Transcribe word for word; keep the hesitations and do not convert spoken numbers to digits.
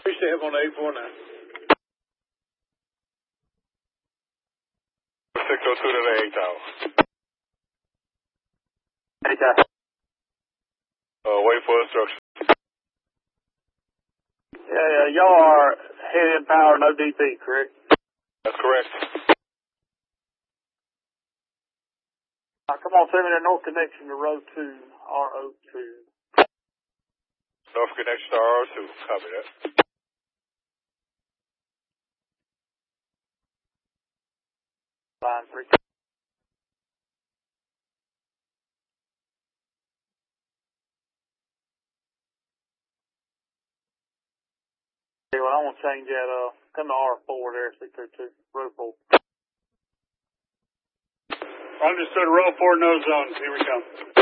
seven on eight four nine. six oh two to the eight tower. eight tower. Uh, wait for instructions. Yeah, yeah, y'all are heading power, no D P, correct? That's correct. Uh, come on, send me that north connection to row two, R O two. North connection to R O two. Copy that. Line three. Okay, well, I want to change that, uh, come to R four there, six oh two, row four. Understood, row four, no zones. Here we come.